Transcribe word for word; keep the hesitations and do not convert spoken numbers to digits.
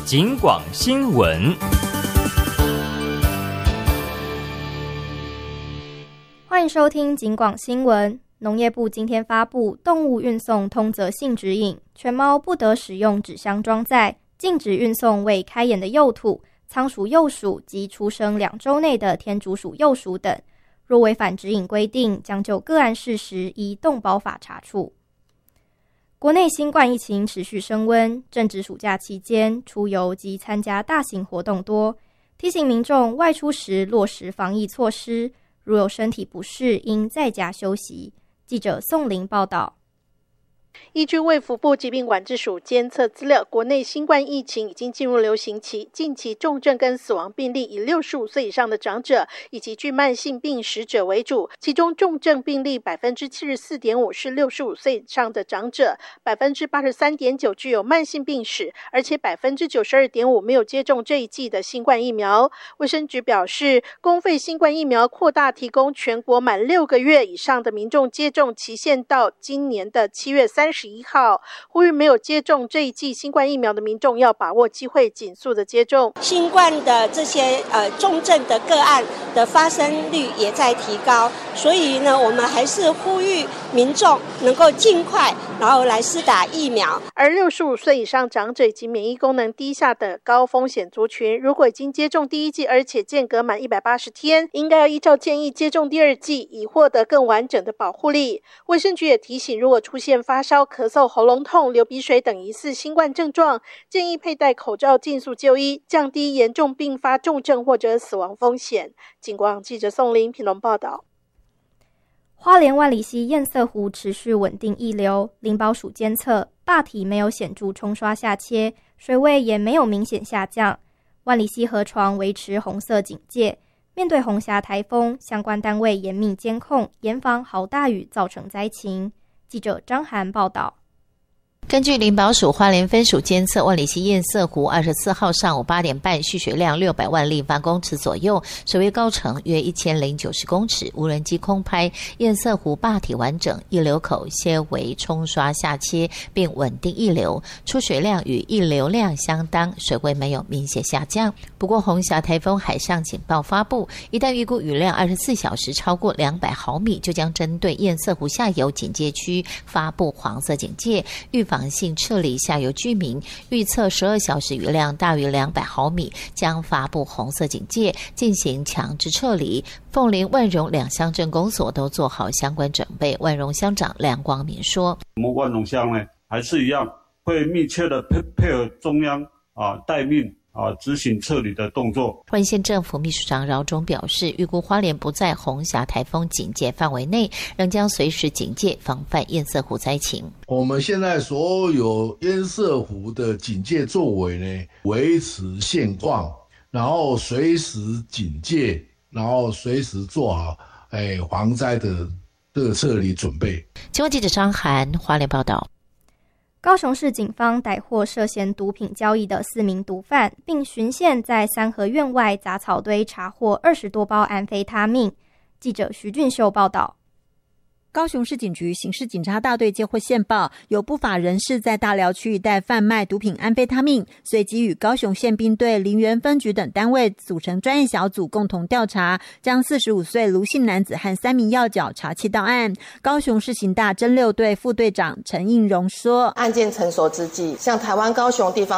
警广新闻。 欢迎收听警广新闻。农业部今天发布动物运送通则性指引，犬猫不得使用纸箱装载，禁止运送未开眼的幼兔、仓鼠幼鼠及出生两周内的天竺鼠幼鼠等。若违反指引规定，将就个案事实依动保法查处。国内新冠疫情持续升温，正值暑假期间，出游及参加大型活动多，提醒民众外出时落实防疫措施，如有身体不适，应在家休息。记者宋玲报道。 依据卫福部疾病管制署监测资料，国内新冠疫情已经进入流行期，近期重症跟死亡病例以六十五岁以上的长者以及具慢性病史者为主，其中重症病例 百分之七十四点五 是六十五岁以上的长者， 百分之八十三点九 具有慢性病史，而且 百分之九十二点五 没有接种这一剂的新冠疫苗。卫生局表示，公费新冠疫苗扩大提供全国满六个月以上的民众接种期限到今年的七月三十一号，呼吁没有接种这一剂新冠疫苗的民众要把握机会，尽速的接种。 新冠的这些呃重症的个案的发生率也在提高，所以呢，我们还是呼吁民众能够尽快然后来施打疫苗。 而六十五岁以上长者以及免疫功能低下的高风险族群，如果已经接种第一剂，而且间隔满一百八十天，应该要依照建议接种第二剂，以获得更完整的保护力。卫生局也提醒，如果出现发烧、咳嗽、喉咙痛、流鼻水等疑似新冠症状，建议佩戴口罩，尽速就医，降低严重并发重症或者死亡风险。警广记者宋玲平龙报道。 花莲万里溪堰塞湖持续稳定溢流，林保署监测坝体没有显著冲刷下切，水位也没有明显下降。万里溪河床维持红色警戒，面对红霞台风，相关单位严密监控，严防豪大雨造成灾情。记者张涵报道。 根据林保署花莲分署监测，万里溪堰塞湖二十四号上午八点半蓄水量六百万立方公尺左右，水位高程约一千零九十公尺。无人机空拍堰塞湖坝体完整，溢流口些微冲刷下切，并稳定溢流，出水量与溢流量相当，水位没有明显下降。不过红霞台风海上警报发布，一旦预估雨量二十四小时超过两百毫米，就将针对堰塞湖下游警戒区发布黄色警戒，预防性撤离下游居民，预测十二小时雨量大于两百毫米，将发布红色警戒，进行强制撤离。凤林、万荣两乡镇公所都做好相关准备。万荣乡长梁光明说：“ 我们万荣乡呢，还是一样会密切的配配合中央啊待命。”啊，执行撤离的动作。 花莲县政府秘书长饶忠表示，预估花莲不在红霞台风警戒范围内，仍将随时警戒，防范堰塞湖灾情。 我们现在所有堰塞湖的警戒作为呢，维持现况，然后随时警戒，然后随时做好哎防灾的这个撤离准备。 请问记者张涵花莲报道。 高雄市警方逮获涉嫌毒品交易的四名毒贩，并循线在三合院外杂草堆查获二十多包安非他命。记者徐俊秀报道。 高雄市警局刑事警察大队接获线报，有不法人士在大寮区一带贩卖毒品安非他命，随即与高雄县兵队、林园分局等单位组成专业小组，共同调查，将四十五岁卢姓男子和三名要角查缉到案。高雄市刑大侦六队副队长陈应荣说：“ 案件成熟之际，向台湾高雄地方